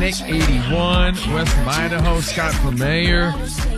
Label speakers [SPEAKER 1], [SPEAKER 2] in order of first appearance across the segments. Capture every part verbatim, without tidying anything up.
[SPEAKER 1] Atlantic eighty-one, West Idaho, Scott for mayor,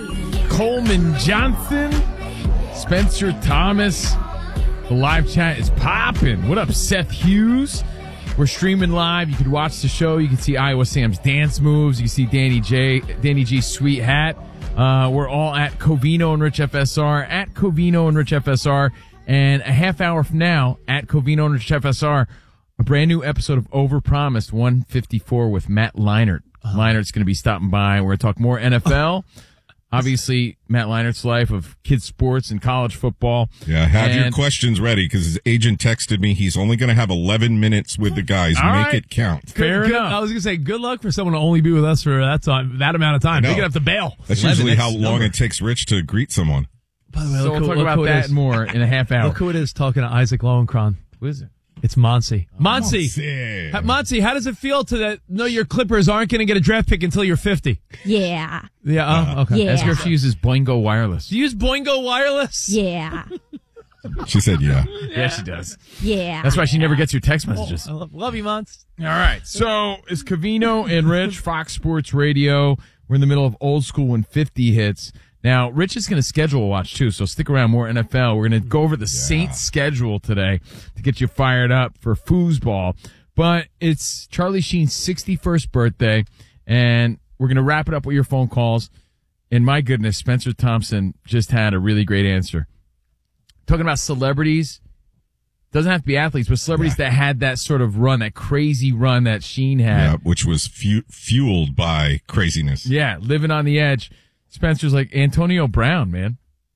[SPEAKER 1] Coleman Johnson, Spencer Thomas. The live chat is popping. What up, Seth Hughes? We're streaming live. You can watch the show. You can see Iowa Sam's dance moves. You can see Danny J, Danny G's sweet hat. Uh, we're all at Covino and Rich F S R, at Covino and Rich F S R. And a half hour from now, at Covino and Rich F S R, a brand new episode of Overpromised one fifty-four with Matt Leinart. Uh-huh. Leinert's going to be stopping by. We're going to talk more N F L. Obviously, Matt Leinart's life of kids' sports and college football.
[SPEAKER 2] Yeah, have
[SPEAKER 1] and,
[SPEAKER 2] your questions ready because his agent texted me he's only going to have eleven minutes with the guys. Make
[SPEAKER 1] right.
[SPEAKER 2] it count.
[SPEAKER 3] Fair good, enough. I was going to say, good luck for someone to only be with us for that time, that amount of time. They're going to have to bail.
[SPEAKER 2] That's usually how long number. it takes Rich to greet someone.
[SPEAKER 3] By the way,
[SPEAKER 1] so we'll talk about that and more in a half hour.
[SPEAKER 3] Look who it is talking to Isaac Lowenkron.
[SPEAKER 1] Who is it?
[SPEAKER 3] It's Monty.
[SPEAKER 1] Oh,
[SPEAKER 3] Monty.
[SPEAKER 2] Monty.
[SPEAKER 3] Monty, how does it feel to that? No, your Clippers aren't going to get a draft pick until you're fifty.
[SPEAKER 4] Yeah.
[SPEAKER 3] Yeah. Uh, oh, okay.
[SPEAKER 4] Yeah.
[SPEAKER 1] Ask her if she uses Boingo Wireless.
[SPEAKER 3] Do you use Boingo Wireless?
[SPEAKER 4] Yeah.
[SPEAKER 2] She said, yeah.
[SPEAKER 1] yeah. Yeah, she does.
[SPEAKER 4] Yeah.
[SPEAKER 1] That's why she never gets your text messages.
[SPEAKER 3] Oh, I love, love you, Mons.
[SPEAKER 1] All right. So it's Covino and Rich, Fox Sports Radio. We're in the middle of old school when fifty hits. Now, Rich is going to schedule a watch, too, so stick around. More N F L. We're going to go over the yeah. Saints schedule today to get you fired up for foosball. But it's Charlie Sheen's sixty-first birthday, and we're going to wrap it up with your phone calls. And my goodness, Spencer Thompson just had a really great answer. Talking about celebrities. Doesn't have to be athletes, but celebrities yeah. that had that sort of run, that crazy run that Sheen had.
[SPEAKER 2] Yeah, which was fu- fueled by craziness.
[SPEAKER 1] Yeah, living on the edge. Spencer's like, Antonio Brown, man.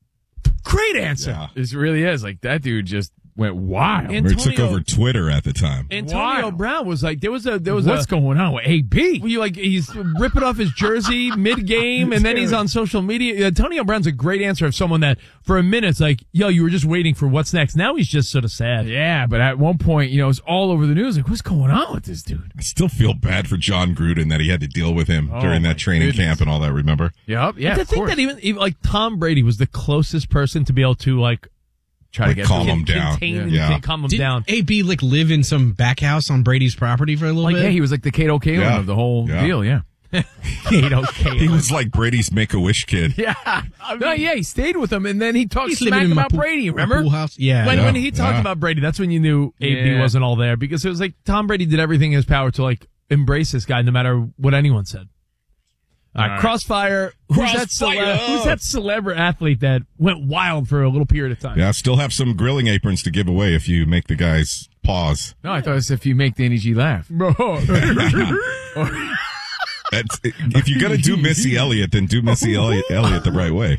[SPEAKER 3] Great answer.
[SPEAKER 2] Yeah.
[SPEAKER 1] This really is. Like, that dude just went wild.
[SPEAKER 2] Antonio, it took over Twitter at the time.
[SPEAKER 3] Antonio
[SPEAKER 1] wild.
[SPEAKER 3] Brown was like, there was a, there was
[SPEAKER 1] What's
[SPEAKER 3] a,
[SPEAKER 1] going on with A B?
[SPEAKER 3] Well, you like, he's ripping off his jersey mid-game, and then he's on social media. Antonio Brown's a great answer of someone that, for a minute, it's like, yo, you were just waiting for what's next. Now he's just sort of sad.
[SPEAKER 1] Yeah, but at one point, you know, it's all over the news. Like, what's going on with this dude?
[SPEAKER 2] I still feel bad for John Gruden that he had to deal with him oh, during that training goodness. camp and all that, remember?
[SPEAKER 1] Yep, yeah,
[SPEAKER 3] but to think
[SPEAKER 1] course.
[SPEAKER 3] that even, even, like, Tom Brady was the closest person to be able to, like,
[SPEAKER 1] Try
[SPEAKER 2] like
[SPEAKER 1] to get
[SPEAKER 2] calm
[SPEAKER 1] him
[SPEAKER 2] him down.
[SPEAKER 3] Contain
[SPEAKER 2] yeah.
[SPEAKER 3] yeah. calm him
[SPEAKER 5] Did
[SPEAKER 3] down.
[SPEAKER 5] A B like live in some back house on Brady's property for a little
[SPEAKER 1] like,
[SPEAKER 5] bit?
[SPEAKER 1] Yeah, he was like the Kato Kalin
[SPEAKER 2] yeah.
[SPEAKER 1] of the whole
[SPEAKER 2] yeah.
[SPEAKER 1] deal, yeah.
[SPEAKER 3] Kato Kalin.
[SPEAKER 2] He was like Brady's Make-A-Wish kid.
[SPEAKER 1] Yeah. I mean, no, yeah, he stayed with him, and then he talked
[SPEAKER 5] He's
[SPEAKER 1] smack about
[SPEAKER 5] pool,
[SPEAKER 1] Brady, remember?
[SPEAKER 5] Pool house? Yeah.
[SPEAKER 3] When,
[SPEAKER 2] yeah.
[SPEAKER 3] when he talked
[SPEAKER 2] yeah.
[SPEAKER 3] about Brady, that's when you knew A B
[SPEAKER 1] yeah.
[SPEAKER 3] wasn't all there, because it was like Tom Brady did everything in his power to, like, embrace this guy no matter what anyone said. All right, all right. Crossfire. Who's
[SPEAKER 2] Crossfire.
[SPEAKER 3] that, cele- who's that celebrity athlete that went wild for a little period of time?
[SPEAKER 2] Yeah, still have some grilling aprons to give away if you make the guys pause.
[SPEAKER 1] No, I thought it was if you make Danny G laugh.
[SPEAKER 2] That's, if you're going to do Missy Elliott, then do Missy Elliott, Elliott the right way.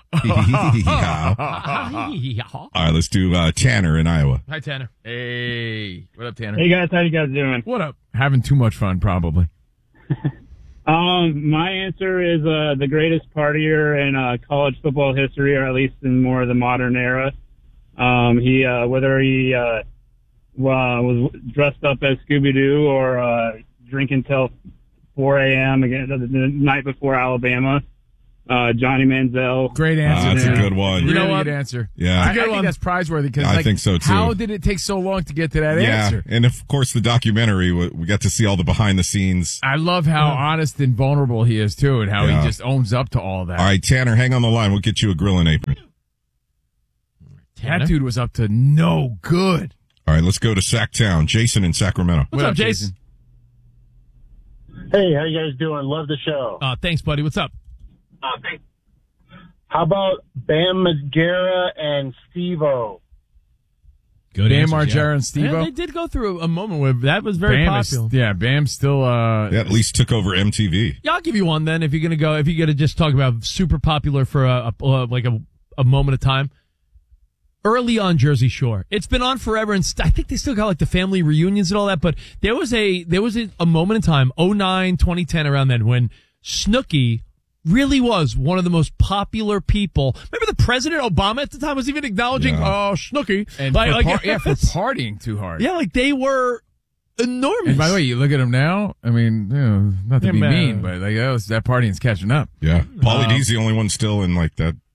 [SPEAKER 2] All right, let's do uh, Tanner in Iowa.
[SPEAKER 3] Hi, Tanner.
[SPEAKER 1] Hey. What up, Tanner?
[SPEAKER 6] Hey, guys. How you guys doing?
[SPEAKER 1] What up? Having too much fun, probably.
[SPEAKER 6] Um, my answer is uh, the greatest partier in uh, college football history, or at least in more of the modern era. Um, he, uh, whether he uh, was dressed up as Scooby-Doo or uh, drinking till four a.m. again the night before Alabama, uh, Johnny Manziel.
[SPEAKER 1] Great answer.
[SPEAKER 2] Uh, that's
[SPEAKER 1] yeah.
[SPEAKER 2] a good one.
[SPEAKER 1] You
[SPEAKER 2] Really
[SPEAKER 1] know what? Good answer.
[SPEAKER 2] Yeah.
[SPEAKER 1] I, I think that's prizeworthy because
[SPEAKER 2] I
[SPEAKER 1] like,
[SPEAKER 2] think so too.
[SPEAKER 1] How did it take so long to get to that
[SPEAKER 2] yeah.
[SPEAKER 1] answer?
[SPEAKER 2] And of course, the documentary, we got to see all the behind the scenes.
[SPEAKER 1] I love how
[SPEAKER 3] yeah.
[SPEAKER 1] honest and vulnerable he is too, and how
[SPEAKER 2] yeah.
[SPEAKER 1] he just owns up to all that.
[SPEAKER 2] All right, Tanner, hang on the line. We'll get you a grilling apron.
[SPEAKER 1] Tanner? That dude was up to no good.
[SPEAKER 2] All right, let's go to Sacktown. Jason in Sacramento.
[SPEAKER 3] What's
[SPEAKER 1] what
[SPEAKER 3] up, Jason?
[SPEAKER 7] Hey, how you guys doing? Love the show.
[SPEAKER 3] Uh, thanks, buddy. What's up?
[SPEAKER 7] Uh, thanks. How about Bam Margera and Steve-O?
[SPEAKER 5] Good
[SPEAKER 1] Bam
[SPEAKER 5] answers,
[SPEAKER 1] Margera
[SPEAKER 5] yeah.
[SPEAKER 1] and Steve-O.
[SPEAKER 3] Yeah, they did go through a moment where that was very
[SPEAKER 1] Bam
[SPEAKER 3] popular.
[SPEAKER 1] is, yeah, Bam still. Uh,
[SPEAKER 2] They at least took over M T V.
[SPEAKER 3] Yeah, I'll give you one then. If you're gonna go, if you're gonna just talk about super popular for a, a uh, like a, a moment of time. Early on Jersey Shore, it's been on forever, and st- I think they still got like the family reunions and all that. But there was a there was a, a moment in time, oh nine, twenty ten, around then, when Snooki really was one of the most popular people. Remember the President Obama at the time was even acknowledging,
[SPEAKER 2] Yeah.
[SPEAKER 3] oh, Snooki.
[SPEAKER 1] and
[SPEAKER 3] like,
[SPEAKER 1] for
[SPEAKER 3] like,
[SPEAKER 1] par- yeah, for partying too hard.
[SPEAKER 3] yeah, like they were enormous.
[SPEAKER 1] And by the way, you look at him now. I mean, you know, not to
[SPEAKER 3] Yeah,
[SPEAKER 1] be
[SPEAKER 3] man.
[SPEAKER 1] mean, but like that, was, that partying's catching up.
[SPEAKER 2] Yeah. Pauly
[SPEAKER 3] Uh,
[SPEAKER 2] D's the only one still in like that, you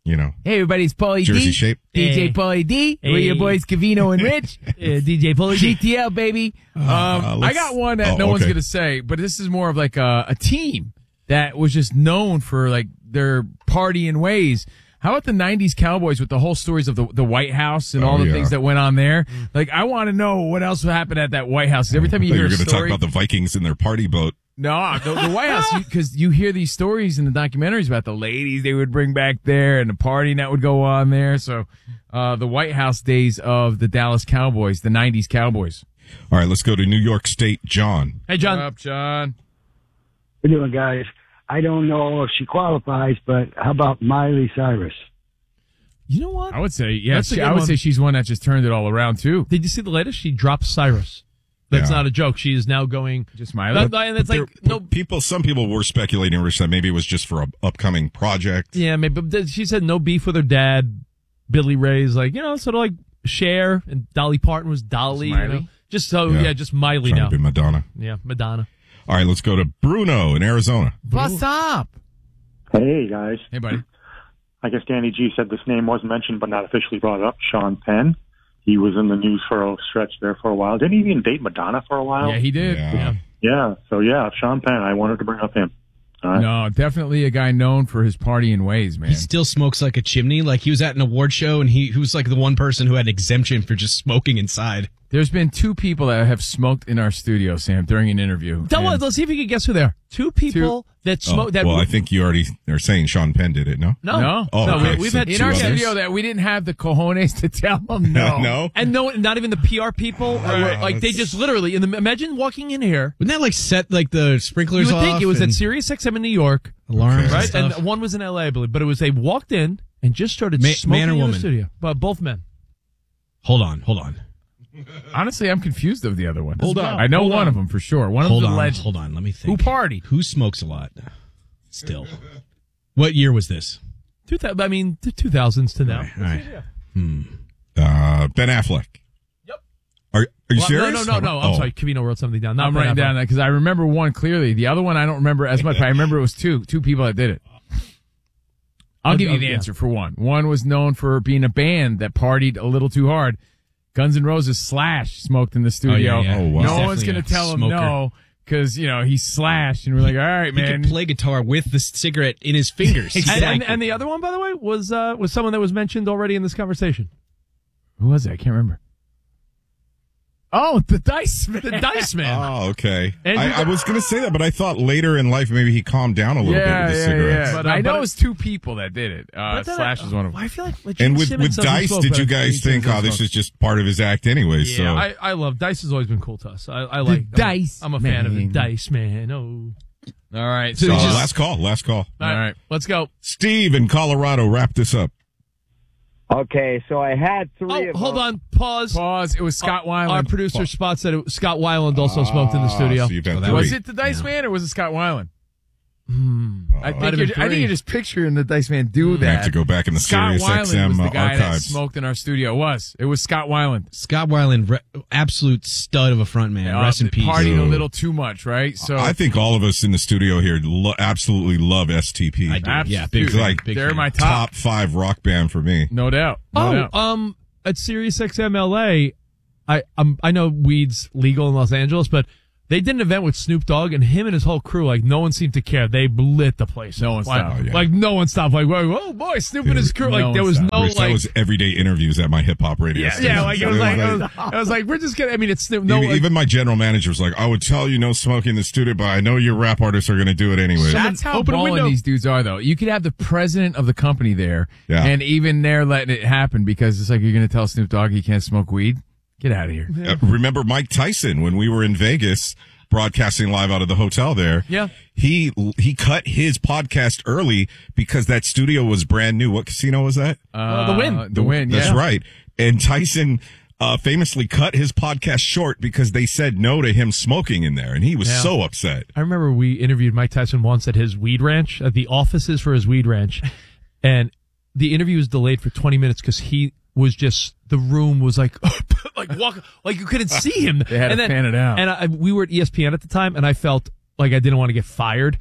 [SPEAKER 2] you know,
[SPEAKER 3] Hey, everybody, it's Paulie
[SPEAKER 2] jersey
[SPEAKER 3] D.
[SPEAKER 2] shape.
[SPEAKER 3] D J
[SPEAKER 5] Hey.
[SPEAKER 3] Paulie D. We're
[SPEAKER 5] Hey.
[SPEAKER 3] your boys, Cavino and Rich. uh, D J Paulie G T L, baby.
[SPEAKER 1] Um,
[SPEAKER 2] Uh,
[SPEAKER 1] I
[SPEAKER 2] let's-
[SPEAKER 1] got one that
[SPEAKER 2] oh,
[SPEAKER 1] no one's
[SPEAKER 2] okay.
[SPEAKER 1] going to say, but this is more of like a, a team that was just known for like their partying ways. How about the nineties Cowboys with the whole stories of the, the White House and
[SPEAKER 2] Oh,
[SPEAKER 1] all the
[SPEAKER 2] yeah.
[SPEAKER 1] things that went on there? Like, I want to know what else happened at that White House. Every time you
[SPEAKER 2] I thought
[SPEAKER 1] hear
[SPEAKER 2] you were
[SPEAKER 1] a
[SPEAKER 2] going to talk
[SPEAKER 1] story,
[SPEAKER 2] about the Vikings in their party boat.
[SPEAKER 1] no, the, the White House, because you, you hear these stories in the documentaries about the ladies they would bring back there and the partying that would go on there. So, uh, the White House days of the Dallas Cowboys, the nineties Cowboys.
[SPEAKER 2] All right, let's go to New York State. John.
[SPEAKER 3] Hey, John.
[SPEAKER 1] What up, John?
[SPEAKER 4] What are you doing, guys? I don't know if she qualifies, but how about Miley Cyrus?
[SPEAKER 3] You know what?
[SPEAKER 1] I would say, yeah,
[SPEAKER 3] That's a
[SPEAKER 1] she,
[SPEAKER 3] good
[SPEAKER 1] I would
[SPEAKER 3] one.
[SPEAKER 1] say she's one that just turned it all around, too.
[SPEAKER 3] Did you see the latest? She dropped Cyrus. That's
[SPEAKER 2] Yeah.
[SPEAKER 3] not a joke. She is now going.
[SPEAKER 1] Just Miley.
[SPEAKER 3] That- and it's
[SPEAKER 2] There-
[SPEAKER 3] like, no.
[SPEAKER 2] people, some people were speculating, Rich, that maybe it was just for an upcoming project.
[SPEAKER 3] Yeah, maybe. But she said no beef with her dad. Billy Ray's like, you know, sort of like Cher, and Dolly Parton was Dolly.
[SPEAKER 1] Just
[SPEAKER 3] You
[SPEAKER 1] Miley?
[SPEAKER 3] know? Just so,
[SPEAKER 2] Yeah.
[SPEAKER 3] yeah, just Miley
[SPEAKER 2] Trying
[SPEAKER 3] now.
[SPEAKER 2] to be Madonna.
[SPEAKER 3] Yeah, Madonna.
[SPEAKER 2] All right, let's go to Bruno in Arizona.
[SPEAKER 1] What's up?
[SPEAKER 7] Hey, guys.
[SPEAKER 1] Hey, buddy.
[SPEAKER 7] I guess Danny G said this name was mentioned but not officially brought up. Sean Penn. He was in the news for a stretch there for a while. Didn't he even date Madonna for a while?
[SPEAKER 1] Yeah, he did.
[SPEAKER 2] Yeah.
[SPEAKER 1] Yeah.
[SPEAKER 7] Yeah, so yeah, Sean Penn. I wanted to bring up him. All right.
[SPEAKER 1] No, definitely a guy known for his partying ways, man.
[SPEAKER 5] He still smokes like a chimney. Like he was at an award show and he, he was like the one person who had an exemption for just smoking inside.
[SPEAKER 1] There's been two people that have smoked in our studio, Sam, during an interview.
[SPEAKER 3] Tell
[SPEAKER 1] And-
[SPEAKER 3] us, let's see if you can guess who they are. Two people that
[SPEAKER 2] Oh,
[SPEAKER 3] smoke. that
[SPEAKER 2] well, I think you already are saying Sean Penn did it, no?
[SPEAKER 3] no,
[SPEAKER 1] No?
[SPEAKER 2] Oh,
[SPEAKER 3] no.
[SPEAKER 2] okay.
[SPEAKER 3] We, we've
[SPEAKER 2] So
[SPEAKER 3] had
[SPEAKER 1] in
[SPEAKER 2] two
[SPEAKER 1] our
[SPEAKER 2] others?
[SPEAKER 1] studio that we didn't have the cojones to tell them no.
[SPEAKER 2] no?
[SPEAKER 3] and no, not even the P R people.
[SPEAKER 2] Right.
[SPEAKER 3] Were, like they
[SPEAKER 2] That's-
[SPEAKER 3] just literally. In the, imagine walking in here.
[SPEAKER 5] Wouldn't that like set like the sprinklers
[SPEAKER 3] You would
[SPEAKER 5] off?
[SPEAKER 3] think it was at
[SPEAKER 5] and
[SPEAKER 3] Sirius X M in New York,
[SPEAKER 5] alarms,
[SPEAKER 2] Okay.
[SPEAKER 3] right?
[SPEAKER 5] And,
[SPEAKER 3] And one was in L A, I believe. But it was they walked in and just started
[SPEAKER 5] Ma-
[SPEAKER 3] smoking
[SPEAKER 5] man or
[SPEAKER 3] in the
[SPEAKER 5] woman?
[SPEAKER 3] studio. But both men.
[SPEAKER 5] hold on, hold on,
[SPEAKER 1] Honestly, I'm confused of the other one.
[SPEAKER 5] Hold on,
[SPEAKER 1] I know
[SPEAKER 5] hold
[SPEAKER 1] one
[SPEAKER 5] on.
[SPEAKER 1] of them for sure. One
[SPEAKER 5] hold
[SPEAKER 1] of them
[SPEAKER 5] on,
[SPEAKER 1] the legend.
[SPEAKER 5] hold on. Let me
[SPEAKER 1] Who
[SPEAKER 5] think.
[SPEAKER 1] partied?
[SPEAKER 5] Who smokes a lot? Still, what year was this?
[SPEAKER 3] Two thousand. I mean, the two thousands to now.
[SPEAKER 5] All right.
[SPEAKER 2] Uh, Ben Affleck.
[SPEAKER 3] Yep.
[SPEAKER 2] Are, are you
[SPEAKER 3] Well,
[SPEAKER 2] serious?
[SPEAKER 3] No, no, no, no. I'm
[SPEAKER 2] Oh.
[SPEAKER 3] sorry. Cavino wrote something down. Not
[SPEAKER 1] I'm
[SPEAKER 3] Ben
[SPEAKER 1] writing
[SPEAKER 3] Affleck.
[SPEAKER 1] down that because I remember one clearly. The other one I don't remember as much. But I remember it was two two people that did it. I'll
[SPEAKER 3] I'll-
[SPEAKER 1] give you
[SPEAKER 3] I'll-
[SPEAKER 1] the
[SPEAKER 3] yeah.
[SPEAKER 1] answer for one. One was known for being a band that partied a little too hard. Guns N' Roses Slash smoked in the studio.
[SPEAKER 5] yeah, yeah.
[SPEAKER 2] Oh, wow.
[SPEAKER 1] No
[SPEAKER 5] He's
[SPEAKER 1] one's
[SPEAKER 5] definitely
[SPEAKER 1] going
[SPEAKER 5] a
[SPEAKER 1] to tell him
[SPEAKER 5] smoker.
[SPEAKER 1] no because, you know, he's Slash. And we're like, all right,
[SPEAKER 5] He
[SPEAKER 1] man.
[SPEAKER 5] could play guitar with the cigarette in his fingers.
[SPEAKER 3] And, and, and the other one, by the way, was uh, was someone that was mentioned already in this conversation.
[SPEAKER 1] Who was it? I can't remember. Oh, the Dice Man.
[SPEAKER 3] The Dice Man.
[SPEAKER 2] Oh, okay.
[SPEAKER 3] And you-
[SPEAKER 2] I, I was going to say that, but I thought later in life maybe he calmed down a little
[SPEAKER 1] Yeah,
[SPEAKER 2] bit with the
[SPEAKER 1] yeah,
[SPEAKER 2] cigarettes.
[SPEAKER 1] yeah.
[SPEAKER 3] But, uh,
[SPEAKER 1] I know
[SPEAKER 3] but-
[SPEAKER 1] it was two people that did it. Uh,
[SPEAKER 3] But then
[SPEAKER 1] Slash
[SPEAKER 3] I-
[SPEAKER 1] is one of them.
[SPEAKER 3] I feel like like Gene
[SPEAKER 2] And with,
[SPEAKER 3] Simmons
[SPEAKER 2] with
[SPEAKER 3] doesn't
[SPEAKER 2] Dice,
[SPEAKER 3] smoke,
[SPEAKER 2] did
[SPEAKER 3] but
[SPEAKER 2] you
[SPEAKER 3] I
[SPEAKER 2] guys
[SPEAKER 3] Gene
[SPEAKER 2] think,
[SPEAKER 3] Simmons
[SPEAKER 2] oh, this
[SPEAKER 3] doesn't
[SPEAKER 2] is just part of his act anyway?
[SPEAKER 3] smoke.
[SPEAKER 2] so
[SPEAKER 3] Yeah, I, I love Dice. Has always been cool to us. I, I like
[SPEAKER 1] Dice
[SPEAKER 3] I'm, I'm a fan of the
[SPEAKER 1] Man.
[SPEAKER 3] Dice Man. Oh,
[SPEAKER 1] All right.
[SPEAKER 2] Uh,
[SPEAKER 1] So just-
[SPEAKER 2] last call, last call.
[SPEAKER 3] all
[SPEAKER 1] All right.
[SPEAKER 3] let's go.
[SPEAKER 2] Steve in Colorado, wrap this up.
[SPEAKER 8] Okay, so I had three
[SPEAKER 3] Oh,
[SPEAKER 8] of
[SPEAKER 3] hold
[SPEAKER 8] them.
[SPEAKER 3] on. Pause.
[SPEAKER 1] Pause. It was Scott
[SPEAKER 3] Our
[SPEAKER 1] Weiland.
[SPEAKER 3] producer Spot said it, Scott Weiland also smoked in the
[SPEAKER 2] Ah,
[SPEAKER 3] studio.
[SPEAKER 2] so you've had
[SPEAKER 5] Oh, that
[SPEAKER 2] three.
[SPEAKER 1] Was it the Dice Man or was it Scott Weiland?
[SPEAKER 3] Hmm.
[SPEAKER 1] I
[SPEAKER 3] Might
[SPEAKER 1] think
[SPEAKER 3] have
[SPEAKER 1] you're,
[SPEAKER 3] been
[SPEAKER 1] I think
[SPEAKER 3] three.
[SPEAKER 1] you're just picturing the Dice Man do
[SPEAKER 2] I
[SPEAKER 1] that.
[SPEAKER 2] have to go back in the
[SPEAKER 1] Scott
[SPEAKER 2] Sirius
[SPEAKER 1] Weiland
[SPEAKER 2] X M
[SPEAKER 1] was the
[SPEAKER 2] uh,
[SPEAKER 1] guy that
[SPEAKER 2] archives.
[SPEAKER 1] smoked in our studio. It was. It was Scott Weiland.
[SPEAKER 5] Scott Weiland, re- absolute stud of a front man.
[SPEAKER 1] Uh,
[SPEAKER 5] Rest in peace.
[SPEAKER 1] Partied a
[SPEAKER 2] Dude.
[SPEAKER 1] little too much, right? So
[SPEAKER 2] I think all of us in the studio here lo- absolutely love S T P.
[SPEAKER 5] I do.
[SPEAKER 1] Abs-
[SPEAKER 5] Yeah, big
[SPEAKER 1] dude,
[SPEAKER 5] fan,
[SPEAKER 2] like,
[SPEAKER 5] big
[SPEAKER 1] they're
[SPEAKER 5] fan.
[SPEAKER 1] my top.
[SPEAKER 2] Top five rock band for me.
[SPEAKER 1] No doubt. No
[SPEAKER 3] Oh,
[SPEAKER 1] doubt.
[SPEAKER 3] um, at Sirius X M L A, I um, I know weed's legal in Los Angeles, but they did an event with Snoop Dogg and him and his whole crew. Like no one seemed to care. They lit the place.
[SPEAKER 1] No
[SPEAKER 3] up.
[SPEAKER 1] one
[SPEAKER 3] like,
[SPEAKER 1] stopped.
[SPEAKER 2] Oh, yeah.
[SPEAKER 3] like no one stopped. Like oh boy, Snoop and his crew.
[SPEAKER 1] No
[SPEAKER 3] Like
[SPEAKER 1] one
[SPEAKER 3] there was
[SPEAKER 1] stopped.
[SPEAKER 3] no
[SPEAKER 2] Rich,
[SPEAKER 3] like.
[SPEAKER 2] that was everyday interviews at my hip hop radio
[SPEAKER 3] yeah,
[SPEAKER 2] station.
[SPEAKER 3] yeah, like it was
[SPEAKER 2] So
[SPEAKER 3] like, it was, I was like, we're just gonna. I mean, it's Snoop. No,
[SPEAKER 2] even,
[SPEAKER 3] like,
[SPEAKER 2] even my general manager was like, I would tell you no smoking in the studio, but I know your rap artists are going to do it anyway.
[SPEAKER 1] That's how
[SPEAKER 3] open a
[SPEAKER 1] balling
[SPEAKER 3] window.
[SPEAKER 1] these dudes are, though. You could have the president of the company there,
[SPEAKER 2] Yeah.
[SPEAKER 1] and even they're letting it happen because it's like you're going to tell Snoop Dogg he can't smoke weed. Get out of here.
[SPEAKER 2] Uh, remember Mike Tyson when we were in Vegas broadcasting live out of the hotel there?
[SPEAKER 3] Yeah.
[SPEAKER 2] He he cut his podcast early because that studio was brand new. What casino was that?
[SPEAKER 1] Uh,
[SPEAKER 3] the Win.
[SPEAKER 1] The win.
[SPEAKER 2] That's
[SPEAKER 1] yeah.
[SPEAKER 2] right. And Tyson uh, famously cut his podcast short because they said no to him smoking in there, and he was
[SPEAKER 3] Yeah.
[SPEAKER 2] so upset.
[SPEAKER 3] I remember we interviewed Mike Tyson once at his weed ranch, at the offices for his weed ranch, and the interview was delayed for twenty minutes because he was just the room was like like walk like you couldn't see him.
[SPEAKER 1] They had
[SPEAKER 3] and
[SPEAKER 1] to fan it out.
[SPEAKER 3] And I, we were at E S P N at the time, and I felt like I didn't want to get fired. But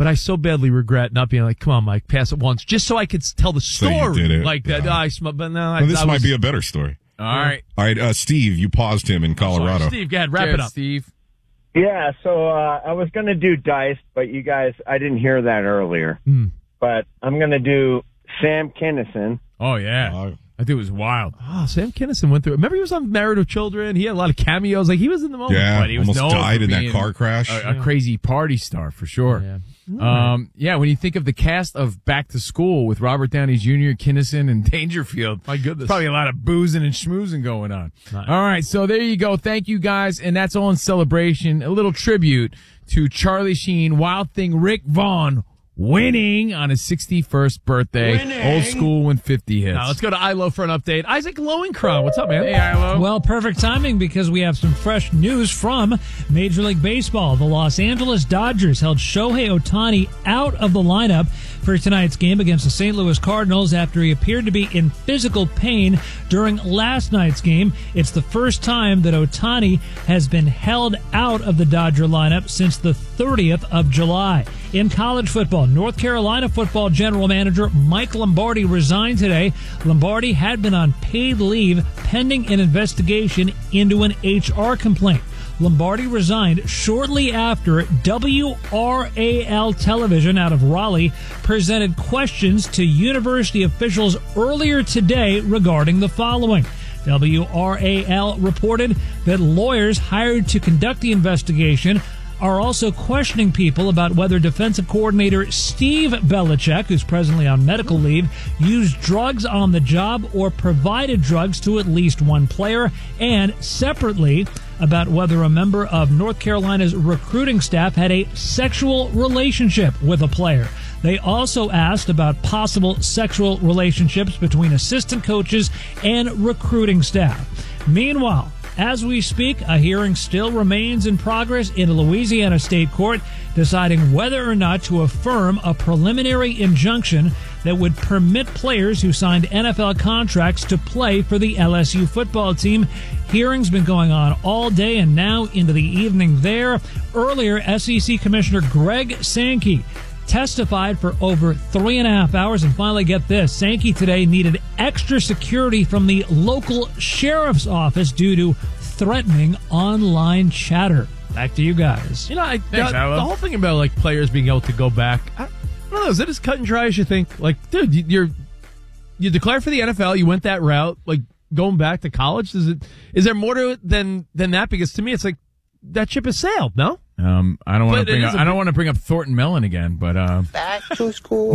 [SPEAKER 3] But I so badly regret not being like, come on, Mike, pass it once, just so I could tell the
[SPEAKER 2] So you
[SPEAKER 3] story.
[SPEAKER 2] did it.
[SPEAKER 3] Like that.
[SPEAKER 2] Yeah.
[SPEAKER 3] I sm- but no, I,
[SPEAKER 2] Well, this
[SPEAKER 3] I
[SPEAKER 2] might
[SPEAKER 3] was,
[SPEAKER 2] be a better story.
[SPEAKER 1] All right.
[SPEAKER 2] All right, uh, Steve, you paused him in Colorado.
[SPEAKER 3] Sorry, Steve, go ahead, wrap
[SPEAKER 1] Go
[SPEAKER 3] it
[SPEAKER 1] ahead,
[SPEAKER 3] up.
[SPEAKER 1] Steve.
[SPEAKER 8] Yeah, so uh, I was going to do Dice, but you guys, I didn't hear that earlier.
[SPEAKER 3] Mm.
[SPEAKER 8] But I'm going to do Sam Kinison.
[SPEAKER 1] Oh, yeah.
[SPEAKER 2] Uh,
[SPEAKER 1] I think it was wild.
[SPEAKER 3] Oh, Sam Kinison went through it. Remember he was on Married with Children? He had a lot of cameos. Like, he was in the moment.
[SPEAKER 2] yeah,
[SPEAKER 1] But he was
[SPEAKER 2] almost
[SPEAKER 1] known
[SPEAKER 2] died
[SPEAKER 1] for
[SPEAKER 2] in that
[SPEAKER 1] being
[SPEAKER 2] car crash.
[SPEAKER 1] A, a crazy party star, for sure.
[SPEAKER 3] Yeah.
[SPEAKER 1] Um, yeah, when you think of the cast of Back to School with Robert Downey Junior, Kinnison, and Dangerfield,
[SPEAKER 3] My goodness.
[SPEAKER 1] probably a lot of boozing and schmoozing going on.
[SPEAKER 3] Nice.
[SPEAKER 1] All right, so there you go. Thank you guys, and that's all in celebration. A little tribute to Charlie Sheen, Wild Thing Rick Vaughn, winning on his sixty-first birthday.
[SPEAKER 9] Winning.
[SPEAKER 1] Old school when fifty hits.
[SPEAKER 3] Now let's go to I L O for an update. Isaac Lowenkron, what's up, man?
[SPEAKER 1] Hey, Ilo.
[SPEAKER 9] Well, perfect timing because we have some fresh news from Major League Baseball. The Los Angeles Dodgers held Shohei Ohtani out of the lineup for tonight's game against the Saint Louis Cardinals after he appeared to be in physical pain during last night's game. It's the first time that Ohtani has been held out of the Dodger lineup since the thirtieth of July. In college football, North Carolina football general manager Mike Lombardi resigned today. Lombardi had been on paid leave pending an investigation into an H R complaint. Lombardi resigned shortly after W R A L television out of Raleigh presented questions to university officials earlier today regarding the following. W R A L reported that lawyers hired to conduct the investigation are also questioning people about whether defensive coordinator Steve Belichick, who's presently on medical leave, used drugs on the job or provided drugs to at least one player, and separately about whether a member of North Carolina's recruiting staff had a sexual relationship with a player. They also asked about possible sexual relationships between assistant coaches and recruiting staff. Meanwhile, as we speak, a hearing still remains in progress in a Louisiana state court deciding whether or not to affirm a preliminary injunction that would permit players who signed N F L contracts to play for the L S U football team. Hearings been going on all day and now into the evening there. Earlier, S E C Commissioner Greg Sankey testified for over three and a half hours. And finally, get this, Sankey today needed extra security from the local sheriff's office due to threatening online chatter. Back to you guys.
[SPEAKER 3] You know, I,
[SPEAKER 1] Thanks,
[SPEAKER 3] the,
[SPEAKER 1] Ilo.
[SPEAKER 3] the whole thing about like players being able to go back, I, I don't know, is it as cut and dry as you think? Like, dude, you, you're you declared for the N F L, you went that route, like going back to college. Is it is there more to it than than that? Because to me, it's like that ship has sailed. No.
[SPEAKER 1] Um, I don't want
[SPEAKER 3] But
[SPEAKER 1] to bring
[SPEAKER 3] it
[SPEAKER 1] up,
[SPEAKER 3] is a-
[SPEAKER 1] I don't want to bring up Thornton Mellon again, but uh,
[SPEAKER 10] Back to school.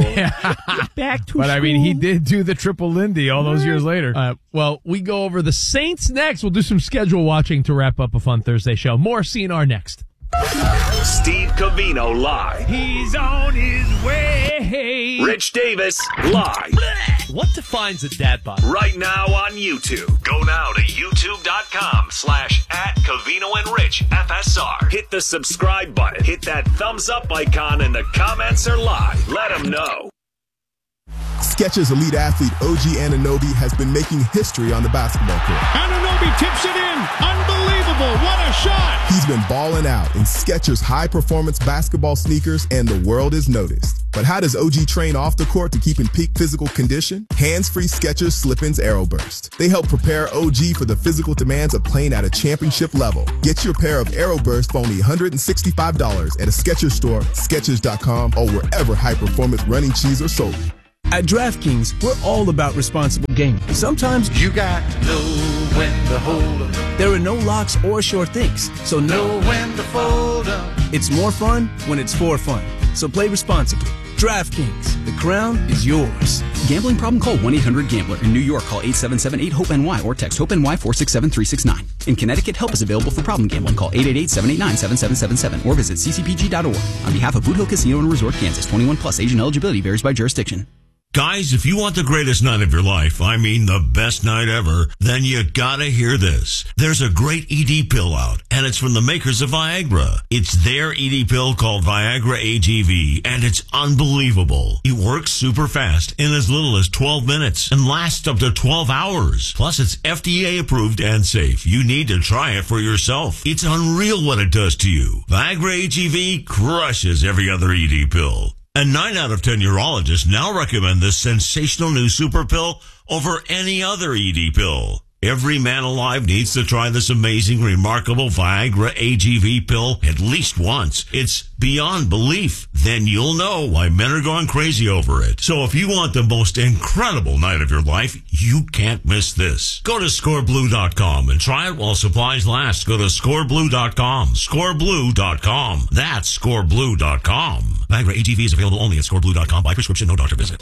[SPEAKER 3] Back to
[SPEAKER 1] but I mean, he did do the triple Lindy all those years later.
[SPEAKER 3] Uh, well, we go over the Saints next. We'll do some schedule watching to wrap up a fun Thursday show. More C N R next.
[SPEAKER 11] Steve Covino live.
[SPEAKER 3] He's on his way.
[SPEAKER 11] Rich Davis live.
[SPEAKER 3] What defines a dad bod?
[SPEAKER 11] Right now on YouTube. Go now to youtube.com slash at Covino and Rich F S R. Hit the subscribe button. Hit that thumbs up icon and the comments are live. Let them know.
[SPEAKER 12] Skechers elite athlete O G Anunoby has been making history on the basketball court.
[SPEAKER 13] Anunoby tips it in. Unbelievable. What a shot.
[SPEAKER 12] He's been balling out in Skechers high-performance basketball sneakers, and the world has noticed. But how does O G train off the court to keep in peak physical condition? Hands-free Skechers Slip-ins Aeroburst. They help prepare O G for the physical demands of playing at a championship level. Get your pair of Aeroburst for only one hundred sixty-five dollars at a Skechers store, Skechers dot com, or wherever high-performance running shoes are sold.
[SPEAKER 14] At DraftKings, we're all about responsible gaming. Sometimes
[SPEAKER 10] You got to know when to hold up.
[SPEAKER 14] there are no locks or sure things, so
[SPEAKER 10] Know
[SPEAKER 14] no,
[SPEAKER 10] when to fold up.
[SPEAKER 14] it's more fun when it's for fun. So play responsibly. DraftKings, the crown is yours.
[SPEAKER 15] Gambling problem? Call one eight hundred gambler. In New York, call eight seven seven eight hope N Y or text HOPE-NY four six seven three six nine. In Connecticut, help is available for problem gambling. Call eight eight eight seven eight nine seven seven seven seven or visit c c p g dot org. On behalf of Boot Hill Casino and Resort, Kansas, twenty-one plus, age and eligibility varies by jurisdiction.
[SPEAKER 16] Guys, if you want the greatest night of your life, I mean the best night ever, then you gotta hear this. There's a great E D pill out, and it's from the makers of Viagra. It's their E D pill called Viagra A G V, and it's unbelievable. It works super fast in as little as twelve minutes and lasts up to twelve hours. Plus, it's F D A approved and safe. You need to try it for yourself. It's unreal what it does to you. Viagra A G V crushes every other E D pill. And nine out of ten urologists now recommend this sensational new super pill over any other E D pill. Every man alive needs to try this amazing, remarkable Viagra A G V pill at least once. It's beyond belief. Then you'll know why men are going crazy over it. So if you want the most incredible night of your life, you can't miss this. Go to score blue dot com and try it while supplies last. Go to score blue dot com. score blue dot com. That's score blue dot com. Viagra A G V is available only at score blue dot com by prescription, no doctor visit.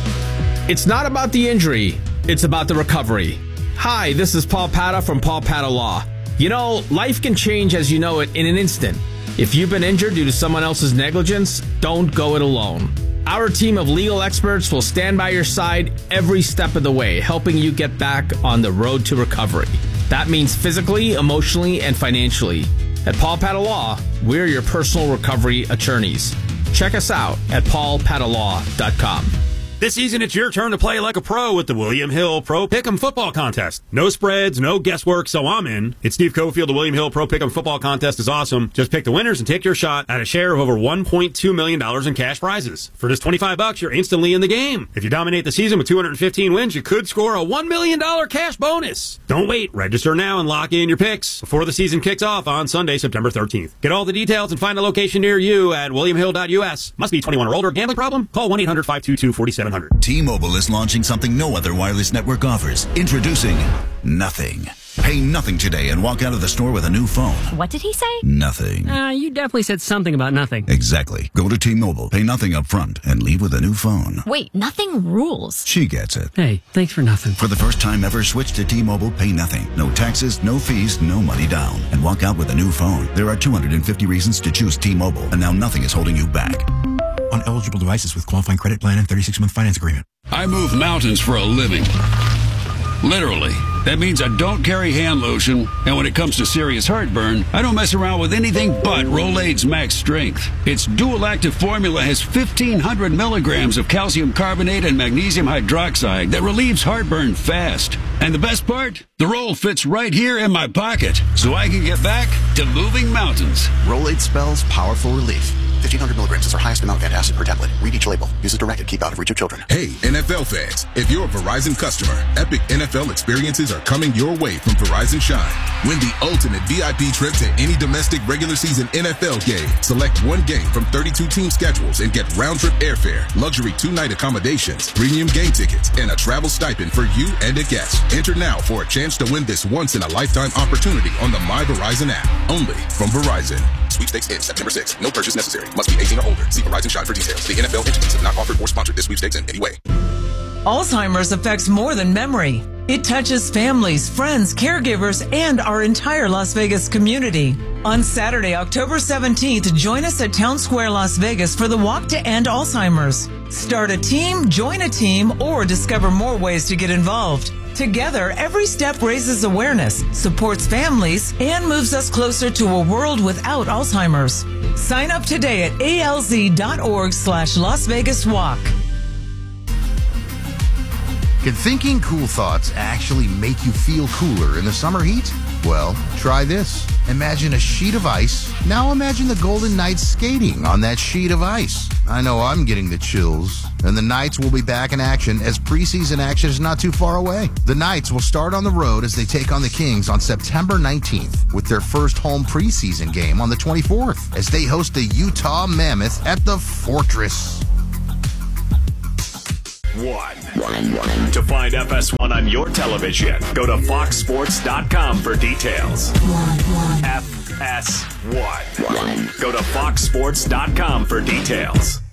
[SPEAKER 17] It's not about the injury. It's about the recovery. Hi, this is Paul Pata from Paul Pata Law. You know, life can change as you know it in an instant. If you've been injured due to someone else's negligence, don't go it alone. Our team of legal experts will stand by your side every step of the way, helping you get back on the road to recovery. That means physically, emotionally, and financially. At Paul Pata Law, we're your personal recovery attorneys. Check us out at paul pata law dot com.
[SPEAKER 18] This season, it's your turn to play like a pro with the William Hill Pro Pick'em Football Contest. No spreads, no guesswork, so I'm in. It's Steve Cofield. The William Hill Pro Pick'em Football Contest is awesome. Just pick the winners and take your shot at a share of over one point two million dollars in cash prizes. For just twenty-five bucks, you're instantly in the game. If you dominate the season with two hundred fifteen wins, you could score a one million dollars cash bonus. Don't wait. Register now and lock in your picks before the season kicks off on Sunday, September thirteenth. Get all the details and find a location near you at william hill dot u s. Must be twenty-one or older. Gambling problem? Call one eight hundred five two two four seven zero zero.
[SPEAKER 19] T-Mobile is launching something no other wireless network offers. Introducing Nothing. Pay nothing today and walk out of the store with a new phone.
[SPEAKER 20] What did he say?
[SPEAKER 19] Nothing.
[SPEAKER 20] Uh, you definitely said something about nothing.
[SPEAKER 19] Exactly. Go to T-Mobile, pay nothing up front, and leave with a new phone.
[SPEAKER 20] Wait, nothing rules.
[SPEAKER 19] She gets it.
[SPEAKER 20] Hey, thanks for nothing.
[SPEAKER 19] For the first time ever, switch to T-Mobile, pay nothing. No taxes, no fees, no money down. And walk out with a new phone. There are two hundred fifty reasons to choose T-Mobile, and now nothing is holding you back.
[SPEAKER 21] On eligible devices with qualifying credit plan and thirty-six month finance agreement.
[SPEAKER 22] I move mountains for a living. Literally. That means I don't carry hand lotion, and when it comes to serious heartburn, I don't mess around with anything but Rolaids Max Strength. Its dual-active formula has fifteen hundred milligrams of calcium carbonate and magnesium hydroxide that relieves heartburn fast. And the best part? The roll fits right here in my pocket, so I can get back to moving mountains.
[SPEAKER 23] Rolaids spells powerful relief. fifteen hundred milligrams is our highest amount of antacid per tablet. Read each label. Use as directed. Keep out of reach of children.
[SPEAKER 12] Hey, N F L fans. If you're a Verizon customer, epic N F L experiences are coming your way from Verizon Shine. Win the ultimate V I P trip to any domestic regular season N F L game. Select one game from thirty-two team schedules and get round-trip airfare, luxury two-night accommodations, premium game tickets, and a travel stipend for you and a guest. Enter now for a chance to win this once-in-a-lifetime opportunity on the My Verizon app. Only from Verizon. Sweepstakes ends September sixth. No purchase necessary. Must be eighteen or older. See Verizon Shine for details. The N F L entities have not offered or sponsored this sweepstakes in any way.
[SPEAKER 24] Alzheimer's affects more than memory. It touches families, friends, caregivers, and our entire Las Vegas community. On Saturday, October seventeenth, join us at Town Square, Las Vegas for the Walk to End Alzheimer's. Start a team, join a team, or discover more ways to get involved. Together, every step raises awareness, supports families, and moves us closer to a world without Alzheimer's. Sign up today at alz.org slash Las Vegas Walk.
[SPEAKER 25] Can thinking cool thoughts actually make you feel cooler in the summer heat? Well, try this. Imagine a sheet of ice. Now imagine the Golden Knights skating on that sheet of ice. I know I'm getting the chills. And the Knights will be back in action as preseason action is not too far away. The Knights will start on the road as they take on the Kings on September nineteenth with their first home preseason game on the twenty-fourth as they host the Utah Mammoth at the Fortress.
[SPEAKER 11] One. One, one. To find F S one on your television, go to fox sports dot com for details. One, one. F S one. One. Go to fox sports dot com for details.